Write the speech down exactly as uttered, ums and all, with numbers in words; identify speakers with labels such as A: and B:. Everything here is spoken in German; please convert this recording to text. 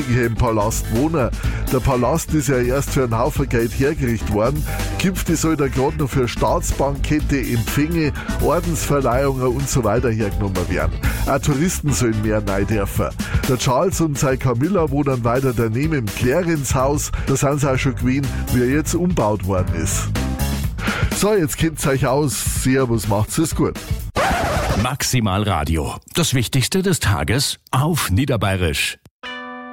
A: hier im Palast wohnen. Der Palast ist ja erst für einen Haufen Geld hergerichtet worden. Künftig soll da gerade noch für Staatsbankette, Empfänge, Ordensverleihungen und so weiter hergenommen werden. Auch Touristen sollen mehr rein dürfen. Der Charles und seine Camilla wohnen weiter daneben im Clarence-Haus. Da sind sie auch schon gewesen, wie er jetzt umgebaut worden ist. So, jetzt kennt ihr euch aus. Servus, macht's es gut.
B: Maximal Radio. Das Wichtigste des Tages auf Niederbayerisch.